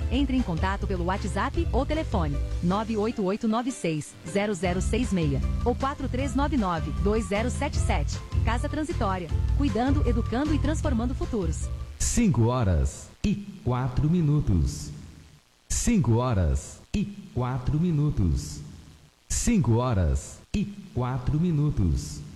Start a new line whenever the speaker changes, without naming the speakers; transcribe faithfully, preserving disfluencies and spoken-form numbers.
Entre em contato pelo WhatsApp ou telefone nove oito oito nove seis zero zero seis seis ou quatro três nove nove dois zero sete sete. Casa Transitória. Cuidando, educando e transformando futuros.
cinco horas e quatro minutos. cinco horas e quatro minutos. cinco horas e quatro minutos.